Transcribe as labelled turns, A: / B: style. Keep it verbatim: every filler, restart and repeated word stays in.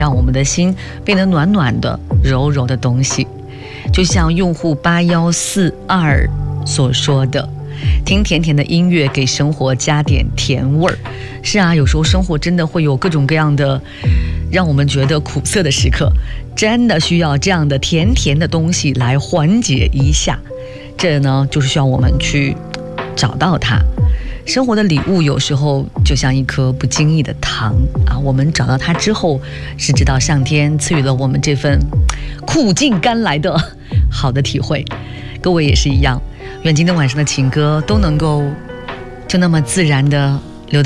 A: 让我们的心变得暖暖的、柔柔的东西。就像用户八一四二所说的，听甜甜的音乐，给生活加点甜味儿。是啊，有时候生活真的会有各种各样的让我们觉得苦涩的时刻，真的需要这样的甜甜的东西来缓解一下。这呢，就是需要我们去找到它。生活的礼物有时候就像一颗不经意的糖啊，我们找到它之后，是知道上天赐予了我们这份苦尽甘来的好的体会。各位也是一样，愿今天晚上的情歌都能够就那么自然的